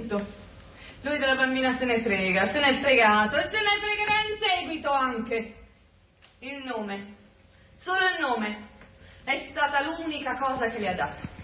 tutto. Lui della bambina se ne frega, se ne è fregato e se ne fregherà in seguito anche. Il nome, solo il nome, è stata l'unica cosa che le ha dato.